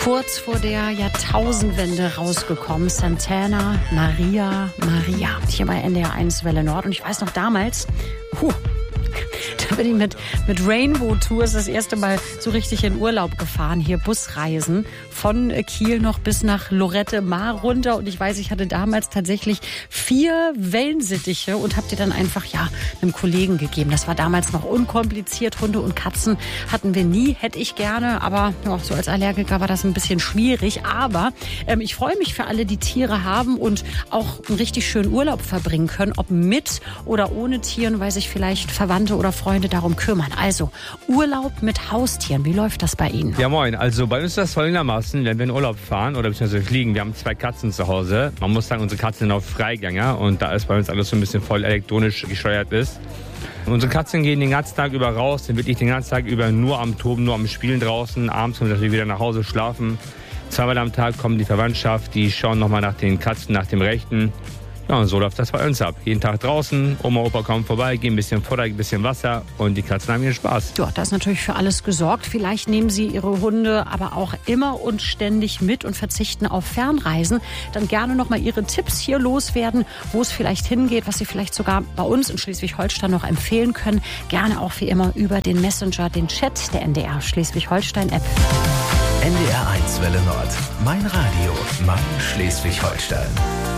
Kurz vor der Jahrtausendwende rausgekommen. Santana Maria Maria. Hier bei NDR 1 Welle Nord. Und ich weiß noch damals, da bin ich mit Rainbow Tours das erste Mal so richtig in Urlaub gefahren. Hier Busreisen von Kiel noch bis nach Lorette Mar runter. Und ich weiß, ich hatte damals tatsächlich 4 Wellensittiche und habe die dann einfach einem Kollegen gegeben. Das war damals noch unkompliziert. Hunde und Katzen hatten wir nie, hätte ich gerne. Aber so als Allergiker war das ein bisschen schwierig. Aber ich freue mich für alle, die Tiere haben und auch einen richtig schönen Urlaub verbringen können. Ob mit oder ohne Tieren, weil sich vielleicht Verwandte oder Freunde darum kümmern. Also Urlaub mit Haustieren. Wie läuft das bei Ihnen? Ja, moin. Also bei uns ist das folgendermaßen, wenn wir in Urlaub fahren oder beziehungsweise fliegen, wir haben 2 Katzen zu Hause. Man muss sagen, unsere Katzen sind auf Freigänger und da ist bei uns alles so ein bisschen voll elektronisch gesteuert ist. Unsere Katzen gehen den ganzen Tag über raus, sind wirklich den ganzen Tag über nur am Toben, nur am Spielen draußen. Abends kommen wir wieder nach Hause schlafen. 2-mal am Tag kommt die Verwandtschaft, die schauen nochmal nach den Katzen, nach dem Rechten. Ja, und so läuft das bei uns ab. Jeden Tag draußen, Oma, Opa kommen vorbei, geben ein bisschen Futter, ein bisschen Wasser und die Katzen haben ihren Spaß. Ja, da ist natürlich für alles gesorgt. Vielleicht nehmen Sie Ihre Hunde aber auch immer und ständig mit und verzichten auf Fernreisen. Dann gerne nochmal Ihre Tipps hier loswerden, wo es vielleicht hingeht, was Sie vielleicht sogar bei uns in Schleswig-Holstein noch empfehlen können. Gerne auch wie immer über den Messenger, den Chat der NDR Schleswig-Holstein-App. NDR 1 Welle Nord. Mein Radio, mein Schleswig-Holstein.